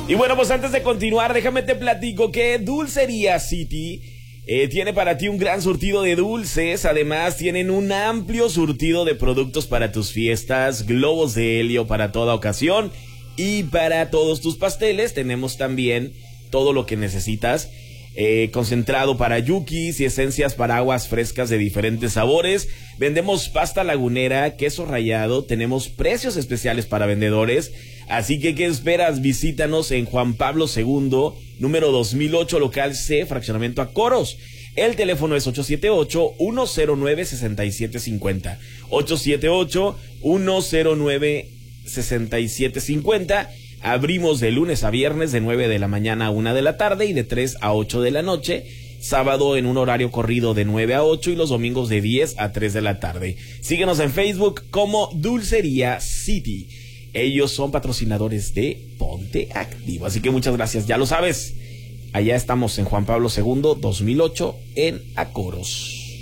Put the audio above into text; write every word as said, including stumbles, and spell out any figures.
Y bueno, pues antes de continuar, déjame te platico que Dulcería City eh, tiene para ti un gran surtido de dulces. Además, tienen un amplio surtido de productos para tus fiestas, globos de helio para toda ocasión. Y para todos tus pasteles tenemos también todo lo que necesitas. Eh, concentrado para yukis y esencias para aguas frescas de diferentes sabores. Vendemos pasta lagunera, queso rallado, tenemos precios especiales para vendedores. Así que, ¿qué esperas? Visítanos en Juan Pablo segundo, número dos mil ocho, local C, fraccionamiento Acoros. El teléfono es ocho siete ocho, uno cero nueve, seis siete cinco cero. ocho siete ocho, uno cero nueve, seis siete cinco cero. Abrimos de lunes a viernes de nueve de la mañana a una de la tarde y de tres a ocho de la noche. Sábado en un horario corrido de nueve a ocho y los domingos de diez a tres de la tarde. Síguenos en Facebook como Dulcería City. Ellos son patrocinadores de Ponte Activo. Así que muchas gracias, ya lo sabes. Allá estamos en Juan Pablo segundo, dos mil ocho, en Acoros.